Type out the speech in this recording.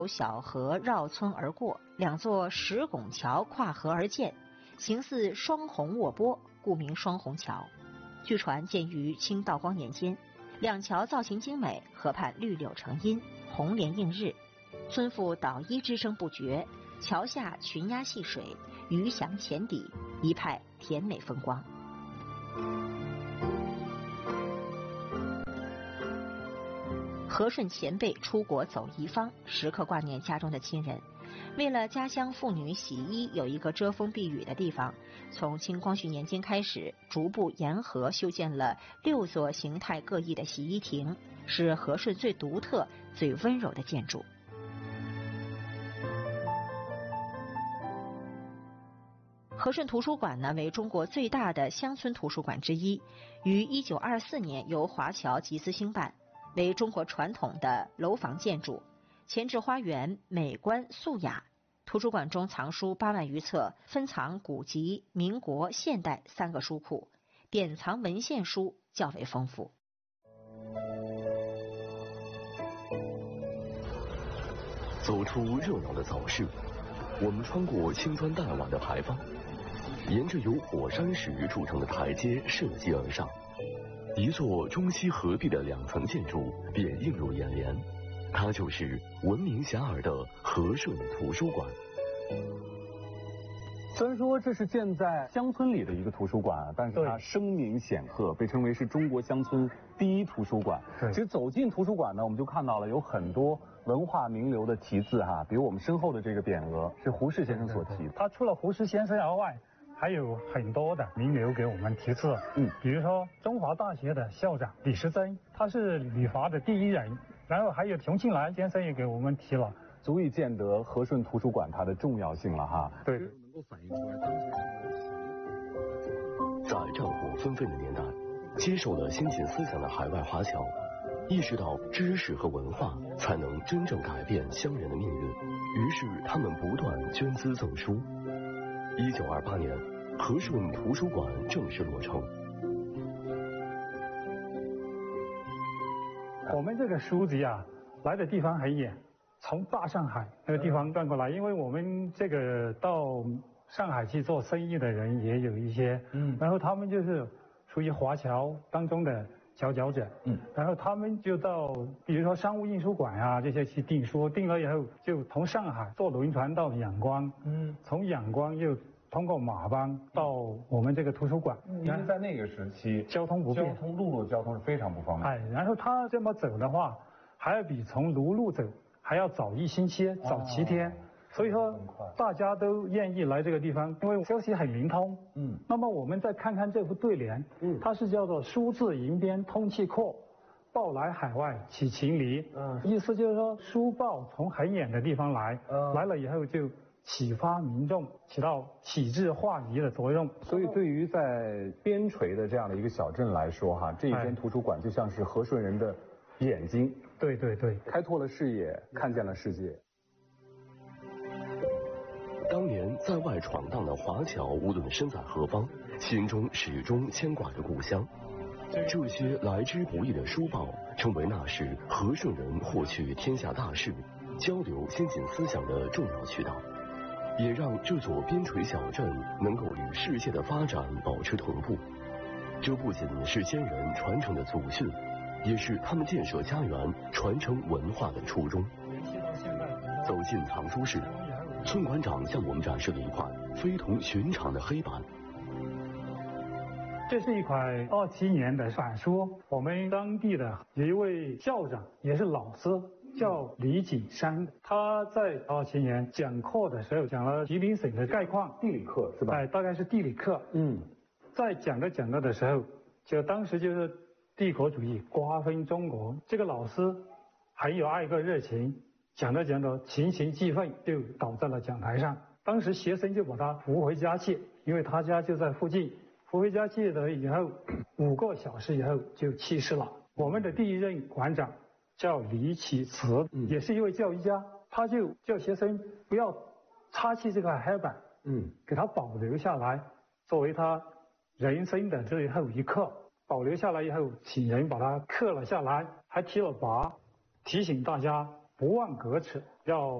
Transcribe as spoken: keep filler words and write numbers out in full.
由小河绕村而过，两座石拱桥跨河而建，形似双虹卧波，故名双虹桥。据传建于清道光年间，两桥造型精美，河畔绿柳成荫，红莲映日，村妇捣衣之声不绝，桥下群鸭戏水，鱼翔浅底，一派甜美风光。和顺前辈出国走一方，时刻挂念家中的亲人。为了家乡妇女洗衣有一个遮风避雨的地方，从清光绪年间开始，逐步沿河修建了六座形态各异的洗衣亭，是和顺最独特、最温柔的建筑。和顺图书馆呢，为中国最大的乡村图书馆之一，于一九二四年由华侨集资兴办，为中国传统的楼房建筑，前置花园美观素雅。图书馆中藏书八万余册，分藏古籍、民国、现代三个书库，典藏文献书较为丰富。 走出热闹的早市，我们穿过青砖黛瓦的牌坊，沿着由火山石筑成的台阶涉级而上，一座中西合璧的两层建筑便映入眼帘，它就是闻名遐迩的和顺图书馆。 虽然说这是建在乡村里的一个图书馆，但是它声名显赫，被称为是中国乡村第一图书馆。其实走进图书馆呢，我们就看到了有很多文化名流的题字哈，比如我们身后的这个匾额是胡适先生所题。 他除了胡适先生而外，还有很多的名流给我们题字，嗯，比如说中华大学的校长李时珍，他是理法的第一人，然后还有熊庆来先生也给我们题了， 足以见得和顺图书馆它的重要性了哈。 对， 能够反映出来当时在战火纷飞的年代，接受了先进思想的海外华侨，意识到知识和文化才能真正改变乡人的命运，于是他们不断捐资赠书。一九二八年，和顺图书馆正式落成。 我们这个书籍啊，来的地方很远，从大上海那个地方转过来，因为我们这个到上海去做生意的人也有一些，嗯，然后他们就是属于华侨当中的佼佼者，嗯，然后他们就到比如说商务印书馆啊这些去订书，订了以后就从上海坐轮船到仰光，嗯，从仰光又通过马帮到我们这个图书馆。 因为在那个时期交通不便， 交通陆路交通是非常不方便。 哎，然后他这么走的话，还要比从陆路走还要早一星期，早七天。哦，所以说大家都愿意来这个地方，因为消息很灵通。嗯，那么我们再看看这副对联，嗯，它是叫做书至营边通气阔，报来海外起情离。嗯，意思就是说书报从很远的地方来，嗯，来了以后就启发民众，起到启智化疑的作用。 所以对于在边陲的这样的一个小镇来说哈，这一间图书馆就像是和顺人的眼睛。 对对对， 开拓了视野，看见了世界。 当年在外闯荡的华侨，无论身在何方，心中始终牵挂着故乡。这些来之不易的书报，成为那时和顺人获取天下大事、交流先进思想的重要渠道，也让这座边陲小镇能够与世界的发展保持同步。这不仅是先人传承的祖训，也是他们建设家园、传承文化的初衷。走进藏书室，村馆长向我们展示了一块非同寻常的黑板。 这是一块二七年的板书，我们当地的有一位校长，也是老师，叫李景山。他在二七年讲课的时候讲了吉林省的概况， 地理课是吧？ 哎，大概是地理课。嗯，在讲着讲着的时候，就当时就是帝国主义瓜分中国，这个老师很有爱国热情，讲着讲着情形激愤，就倒在了讲台上。当时学生就把他扶回家去，因为他家就在附近。扶回家去了以后，五个小时以后就去世了。我们的第一任馆长叫李启慈，也是一位教育家，他就叫学生不要擦去这块黑板，嗯，给他保留下来，作为他人生的最后一课。保留下来以后，请人把它刻了下来，还提了跋，提醒大家不忘革耻， 要